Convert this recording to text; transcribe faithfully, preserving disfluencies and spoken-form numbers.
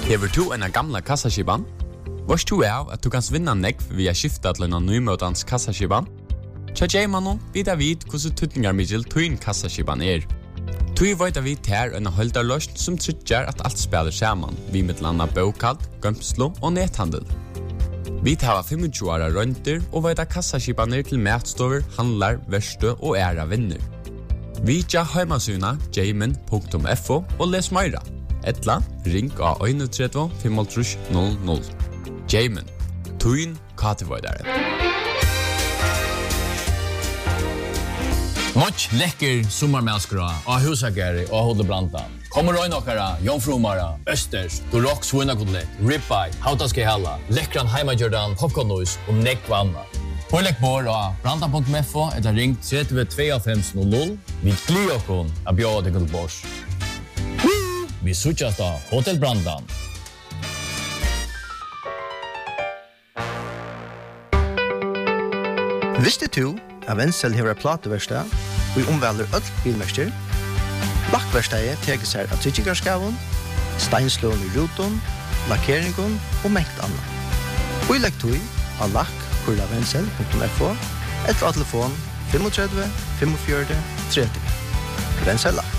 Hever du en gamla kassaskiban? Vars du er at du kan vinna nekv via skifta til en nymøtans kassaskiban? Tja Jaymanon vidar vid hvordan tutningarmiddel tuin kassaskiban er. Tui veit vi ter en holdarløst som tryggjar at alt spiller saman, vi med landa bokald, gømslo og nethandel. Vi tar tjuefem åra rønter og veit kassaskibaner til matstover, handlar, verstø og æra vinner. Vi tja heimasuna jayman punktum f o og les meira. Etla, ring av tre tre fem null null. Jayman, tuin katevoidare. Much lekker sommarmälskra av husageri og hodebranta. Kommer røynokara, jomfrumara, østers, dorok svunakodlet, ribeye, hautaske halla, lekkran heimagjørdan, popcornnois og nekvanna. Pålegg bor av branta punktum f o eller ring tre tre to fem null null. Vi gleder okon av bjøde til bors. Vi sutjas da Hotel Brandan. Visste du at Wenzel hever plateverstad og omvelder øll bilmester? Lakkverstadet teker seg av tryggigarskaven, steinslån i ruton, lakkeringen og mengt annet. Og i lekktøy av lakk kurla wenzel punktum f o eller av telefon tre fem fem fire tre tre. Wenzel Lakk.